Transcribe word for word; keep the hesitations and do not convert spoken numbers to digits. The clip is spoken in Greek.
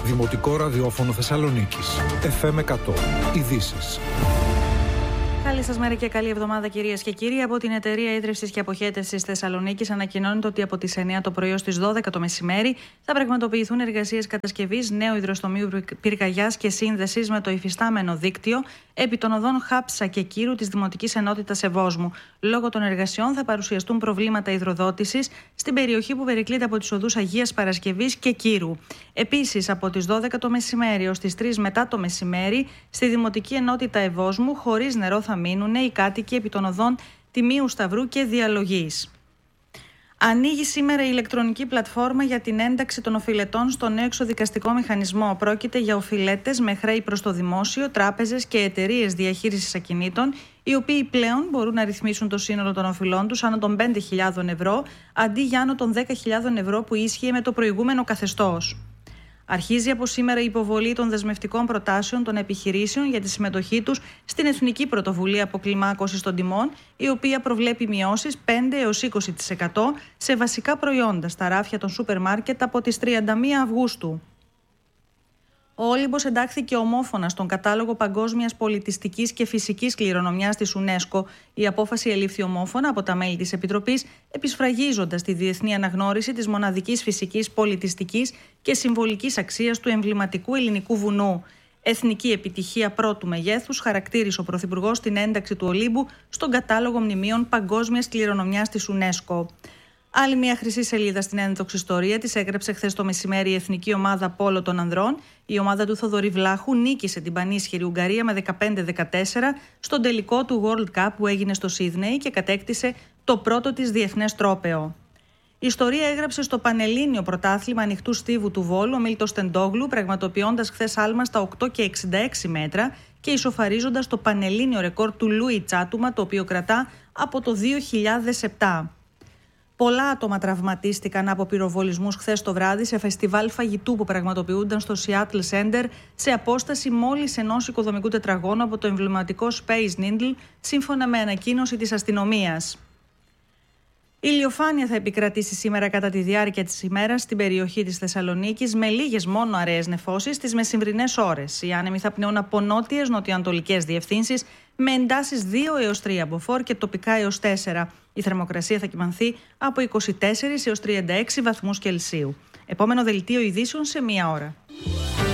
Δημοτικό ραδιόφωνο Θεσσαλονίκης. εφ εμ εκατό. Ειδήσεις. Καλή σας μέρα και καλή εβδομάδα, κυρίες και κύριοι. Από την Εταιρεία Ίδρυυσης και Αποχέτευσης Θεσσαλονίκης ανακοινώνεται ότι από τις εννιά το πρωί ως τις δώδεκα το μεσημέρι θα πραγματοποιηθούν εργασίες κατασκευής νέου υδροστομίου πυρκαγιάς και σύνδεσης με το υφιστάμενο δίκτυο επί των οδών Χάψα και Κύρου της Δημοτικής Ενότητας Ευόσμου. Λόγω των εργασιών θα παρουσιαστούν προβλήματα υδροδότησης στην περιοχή που περικλείται από τις οδούς Αγίας Παρασκευής και Κύρου. Επίσης, από τις δώδεκα το μεσημέρι ως τις τρεις μετά το μεσημέρι, στη Δημοτική Ενότητα Ευόσμου, χωρίς νερό θα μείνουν οι κάτοικοι επί των οδών Τιμίου Σταυρού και Διαλογής. Ανοίγει σήμερα η ηλεκτρονική πλατφόρμα για την ένταξη των οφειλετών στο νέο εξοδικαστικό μηχανισμό. Πρόκειται για οφειλέτες με χρέη προς το δημόσιο, τράπεζες και εταιρείες διαχείρισης ακινήτων, οι οποίοι πλέον μπορούν να ρυθμίσουν το σύνολο των οφειλών τους άνω των πέντε χιλιάδες ευρώ, αντί για άνω των δέκα χιλιάδες ευρώ που ίσχυε με το προηγούμενο καθεστώς. Αρχίζει από σήμερα η υποβολή των δεσμευτικών προτάσεων των επιχειρήσεων για τη συμμετοχή τους στην Εθνική Πρωτοβουλία Αποκλιμάκωσης των Τιμών, η οποία προβλέπει μειώσεις πέντε έως είκοσι τοις εκατό σε βασικά προϊόντα στα ράφια των σούπερ μάρκετ από τις τριάντα μία Αυγούστου. Ο Όλυμπος εντάχθηκε ομόφωνα στον κατάλογο παγκόσμιας πολιτιστικής και φυσικής κληρονομιάς της UNESCO. Η απόφαση ελήφθη ομόφωνα από τα μέλη της Επιτροπής, επισφραγίζοντας τη διεθνή αναγνώριση της μοναδικής φυσικής, πολιτιστικής και συμβολικής αξίας του εμβληματικού ελληνικού βουνού. Εθνική επιτυχία πρώτου μεγέθους χαρακτήρισε ο Πρωθυπουργός την ένταξη του Ολύμπου στον κατάλογο μνημείων παγκόσμιας κληρονομιάς της UNESCO. Άλλη μια χρυσή σελίδα στην ένδοξη ιστορία της έγραψε χθες το μεσημέρι η Εθνική Ομάδα Πόλο των Ανδρών. Η ομάδα του Θοδωρή Βλάχου νίκησε την πανίσχυρη Ουγγαρία με δεκαπέντε δεκατέσσερα στον τελικό του World Cup που έγινε στο Σίδνεϊ και κατέκτησε το πρώτο της διεθνές τρόπαιο. Η ιστορία έγραψε στο Πανελλήνιο Πρωτάθλημα Ανοιχτού Στίβου του Βόλου ο Μίλτος Τεντόγλου, πραγματοποιώντας χθες άλμα στα οκτώ και εξήντα έξι μέτρα και ισοφαρίζοντας το Πανελλήνιο ρεκόρ του Λούι Τσάτουμα, το οποίο κρατά από το δύο χιλιάδες επτά. Πολλά άτομα τραυματίστηκαν από πυροβολισμούς χθες το βράδυ σε φεστιβάλ φαγητού που πραγματοποιούνταν στο Seattle Center σε απόσταση μόλις ενός οικοδομικού τετραγώνου από το εμβληματικό Space Needle, σύμφωνα με ανακοίνωση της αστυνομίας. Η ηλιοφάνεια θα επικρατήσει σήμερα κατά τη διάρκεια της ημέρας στην περιοχή της Θεσσαλονίκης, με λίγες μόνο αραιές νεφώσεις στις μεσημβρινές ώρες. Οι άνεμοι θα πνέουν από νότιες νοτιοανατολικές διευθύνσεις με εντάσεις δύο έως τρία μποφόρ και τοπικά έως τέσσερα. Η θερμοκρασία θα κυμανθεί από είκοσι τέσσερα έως τριάντα έξι βαθμούς Κελσίου. Επόμενο δελτίο ειδήσεων σε μία ώρα.